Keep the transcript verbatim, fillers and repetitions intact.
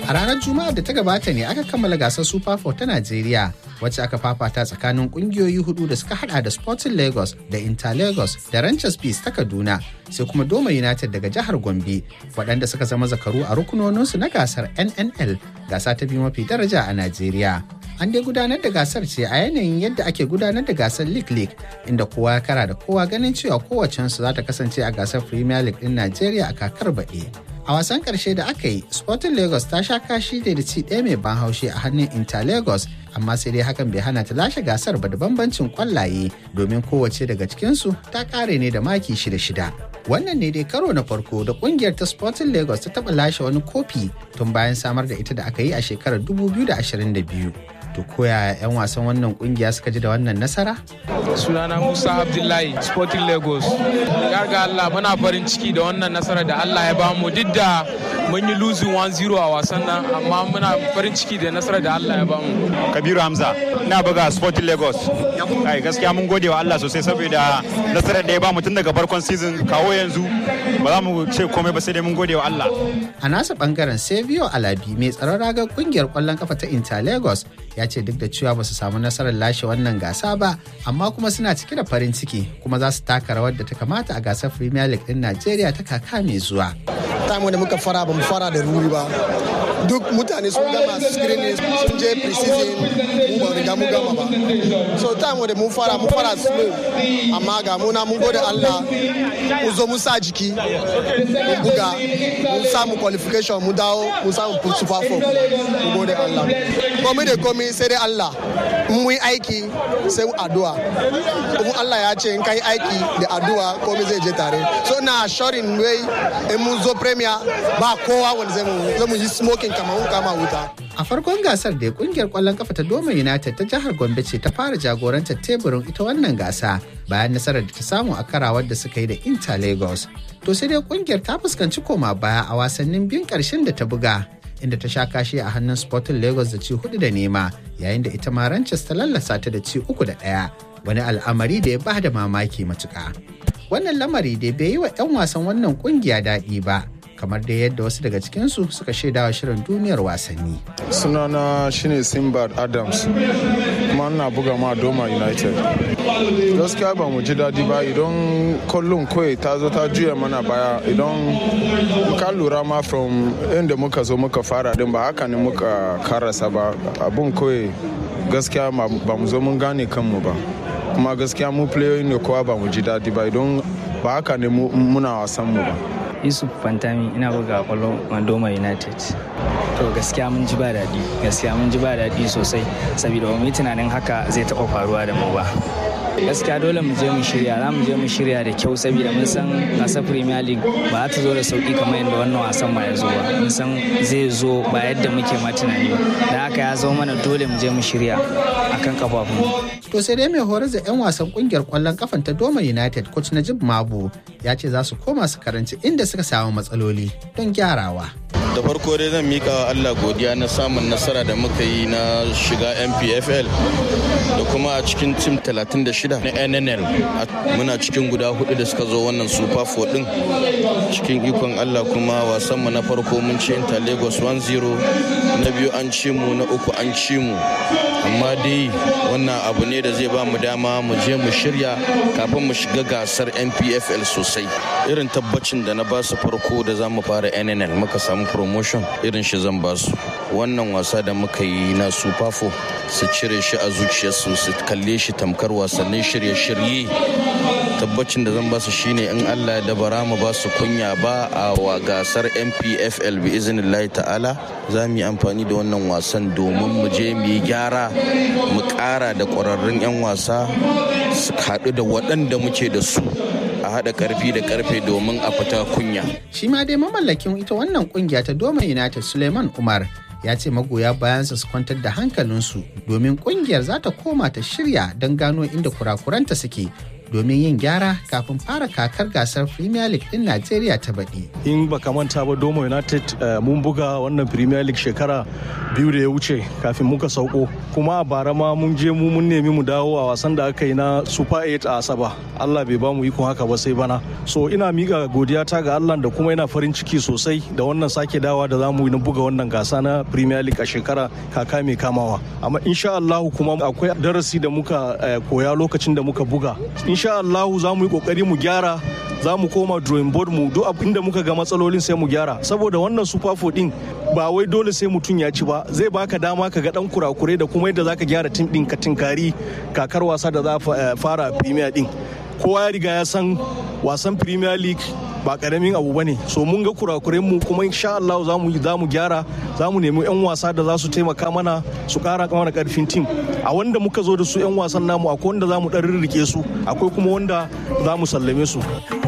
A ranar Juma'a da ta gabata ne aka kammala gasar Super four ta Najeriya wacce aka fafata tsakanin kungiyoyi hudu da suka hada da Sporting Lagos da Inter Lagos da Ranchers Peace ta Kaduna sai kuma Doma United daga jihar Gombe waɗanda suka zama zakaru a rukunoninsu na gasar N N L gasa ta biyu mafi daraja a Najeriya. An dai gudanar da gasar ce a yanayin yadda ake gudanar da gasar League League inda kowa ya kara da kowa ganin cewa kowacensu za ta kasance a gasar Premier League din Najeriya a kakar baɗi. A wasan ƙarshe da aka yi, Sporting Lagos ta sha kashi da ci ɗaya mai ban haushi a hannun Inter Lagos, amma sai dai hakan bai hana ta lashe gasar ba da bambancin kwallaye domin kowace daga cikinsu ta ƙare ne da maki shida-shida. Wannan ne dai karo na farko da ƙungiyar ta Sporting Lagos ta taɓa lashe wani kofi tun bayan samar da ita da aka yi a shekarar dubu biyu da ashirin da biyu. To koya 'yan wasan wannan kungiya suka ji da wannan nasara? Sunana Musa Abdullahi, Sporting Lagos. Ya ga Allah muna farin ciki da wannan nasara da Allah ya bamu duk da mun yi losing one zero a wasan nan amma muna farin ciki da nasara da Allah ya bamu. Kabiru Hamza, ina buga Sporting Lagos. Ai gaskiya mun gode wa Allah sosai saboda nasarar da ya bamu tun daga farkon season kawo yanzu ba za mu ce komai ba sai dai mun gode wa Allah. A nasa bangaren Savio Alabi mai tsaron ragar kungiyar kwallon kafa ta Inter Lagos ya ce duk da cewa ba su samu nasarar lashe wannan gasa ba amma kuma suna cike da farin ciki kuma za su taka rawar da ta kamata a gasar Premier League din Najeriya ta kaka mai zuwa. Time da muka fara ba mu fara da ruri ba. Duk mutane sun gama screening sun je pre-season mu ba riga mu gama ba. So time da mun fara mun fara slow amma ga muna mun gode Allah mu zo mu sa jiki mun buga mun samu qualification mu dawo mun samu Super four mu gode Allah. Komai da komai sai dai Allah mun yi aiki sai addu'a kuma Allah ya ce in kai aiki da addu'a komai zai je tare. So na assuring way in mun zo Premier ba kowa wanda zai mu yi smoking kamar kama wuta. A farkon gasar da kungiyar kwallon kafa ta Doma United ta jihar Gombe ce ta fara jagorantar teburin ita wannan gasa bayan nasarar da ta samu a karawar da suka yi da Inter Lagos. To sai dai kungiyar ta fuskanci koma baya a wasannin biyun karshen da ta buga inda ta sha kashi a hannun Sporting Lagos da ci hudu da nema yayin da ita ma Ranchers ta lallasa ta da ci uku da ɗaya wani al'amari da ya ba da mamaki matuƙa. Wannan lamari dai bai yi wa 'yan wasan wannan kungiya daɗi ba. kamar da yadda wasu daga cikinsu suka shaidawa shirin duniyar wasanni. Sunana shine Simbad Adams kuma ina buga ma Doma United. Gaskiya ba mu ji daɗi ba idan kullum kawai ta zo ta juya mana baya idan ka lura ma from inda muka zo muka fara din ba haka ne muka karasa ba abun kawai gaskiya ba mu zo mun gane kanmu ba kuma gaskiya mu playoyi ne kowa ba mu ji daɗi ba idan ba haka ne muna wasan mu ba. Yusuf Fantami ina buga kwallo Doma United. To gaskiya mun ji ba daɗi, gaskiya mun ji ba daɗi sosai saboda ba mu yi tunanin haka zai taɓa faruwa da mu ba. Gaskiya dole mu je mu shirya, za mu je mu shirya da kyau saboda mun san gasar Premier League ba za ta zo da sauki kamar yadda wannan wasan ma ya zo ba. Mun san zai zo ba yadda muke ma tunani ba. Da haka ya zo mana dole mu je mu shirya akan kafafun. To sai dai mai horar da 'yan wasan kungiyar kwallon kafan ta Doma United coach Najib Mabu ya ce za su koma su karanci inda suka samu matsaloli don gyarawa. Da farko dai zan mika wa Allah godiya na samun nasara da muka yi na shiga N P F L da kuma a cikin tim talatin da shida na N N L muna cikin guda hudu da suka zo wannan Super four din cikin ikon Allah kuma wasanmu na farko mun ci Inter Lagos one zero na biyu an ci mu na uku an ci mu amma dai wannan abu ne da zai ba mu dama mu je mu shirya kafin mu shiga gasar N P F L sosai irin tabbacin da na ba su farko da za mu fara N N L muka samu promotion irin shi zan ba su wannan wasa da muka yi na Super four su cire shi a zuciyarsu su kalle shi tamkar wasannin shirye-shirye tabbacin da zan ba su shine in Allah ya dabara mu ba su kunya ba a wa gasar N P F L bi iznillahi ta'ala za mu yi amfani da wannan wasan domin mu je mu yi gyara mu ƙara da ƙwararrun 'yan wasa su haɗu da waɗanda muke da su a haɗa ƙarfi da ƙarfe domin a fita kunya. Shi ma dai mamallakin ita wannan ƙungiya ta Doma United Suleiman Umar ya ce magoya bayansa su kwantar da hankalinsu domin ƙungiyar za ta koma ta shirya don gano inda kurakuranta suke domin yin gyara kafin fara kakar gasar Premier League ɗin Najeriya ta baɗi. In baka manta ba Doma United mun buga wannan Premier League shekara biyu da ya wuce kafin muka sauko, kuma a bara ma mun je mu mun nemi mu dawo a wasan da aka yi na Super eight a Asaba. Allah bai ba mu ikon haka ba sai bana. So ina mika godiya ta ga Allah da kuma ina farin ciki sosai da wannan sake dawa da zamu yi na buga wannan gasa na Premier League a shekara kaka mai kamawa. Amma insha Allah kuma akwai darasi da muka koya lokacin da muka buga. Insha Allah za mu yi kokari mu gyara, za mu koma drawing board mu duk abinda muka ga matsalolin sai mu gyara, saboda wannan Super four din ba wai dole sai mutum ya ci ba, zai baka dama ka ga dan kurakurai da kuma yadda zaka gyara tim din ka tinkari kakar wasa da za fara Premier din. Kowa ya riga ya san wasan Premier League ba karamin abu bane, so mun ga kurakuren mu kuma insha Allah za mu za mu gyara, za mu nemi yan wasa da za su taimaka mana su kara mana karfin tim. A wanda muka zo da su yan wasan namu akwai wanda za mu dan rirrike su, akwai kuma wanda za mu sallame su.